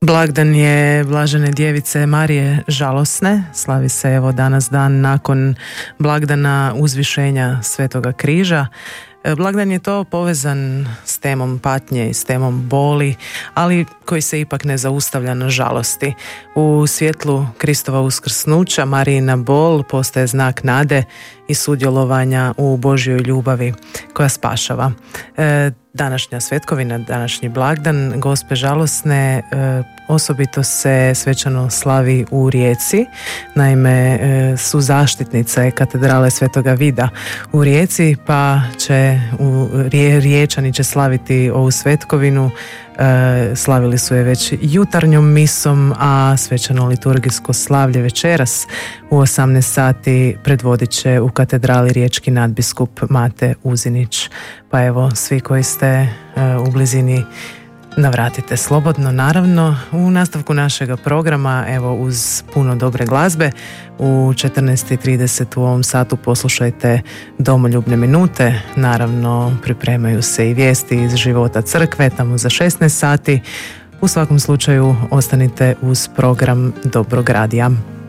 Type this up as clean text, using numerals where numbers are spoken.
Blagdan je Blažene djevice Marije Žalosne. Slavi se evo danas dan nakon blagdana uzvišenja Svetoga križa. Blagdan je to povezan s temom patnje i s temom boli, ali koji se ipak ne zaustavlja na žalosti. U svjetlu Kristova uskrsnuća Marijina bol postaje znak nade i sudjelovanja u Božjoj ljubavi koja spašava. Današnja svetkovina, današnji blagdan Gospe Žalosne osobito se svečano slavi u Rijeci. Naime, su zaštitnice katedrale Svetoga Vida u Rijeci, pa će Riječani će slaviti ovu svetkovinu. Slavili su je već jutarnjom misom, a svečano liturgijsko slavlje večeras u 18 sati predvodit će u katedrali riječki nadbiskup Mate Uzinić. Pa evo, svi koji ste u blizini, navratite slobodno, naravno. U nastavku našega programa, evo, uz puno dobre glazbe, u 14:30 u ovom satu poslušajte domoljubne minute. Naravno, pripremaju se i vijesti iz života crkve, tamo za 16 sati. U svakom slučaju, ostanite uz program Dobrog radija.